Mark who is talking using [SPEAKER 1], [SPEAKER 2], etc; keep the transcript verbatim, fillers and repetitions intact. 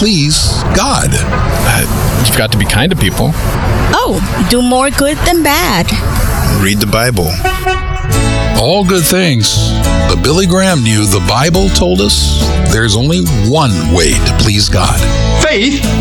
[SPEAKER 1] please God?
[SPEAKER 2] Uh, you've got to be kind to people.
[SPEAKER 3] Oh, do more good than bad.
[SPEAKER 4] Read the Bible.
[SPEAKER 1] All good things. But Billy Graham knew the Bible told us there's only one way to please God.
[SPEAKER 5] Faith